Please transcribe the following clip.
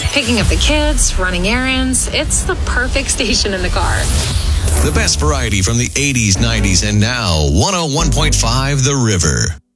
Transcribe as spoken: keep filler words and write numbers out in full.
Picking up the kids, running errands. It's the perfect station in the car. The best variety from the eighties, nineties, and now one oh one point five The River.